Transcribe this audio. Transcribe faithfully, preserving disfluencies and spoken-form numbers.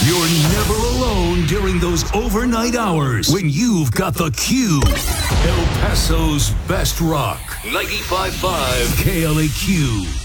You're never alone during those overnight hours when you've got the Q. El Paso's best rock. ninety-five point five K L A Q.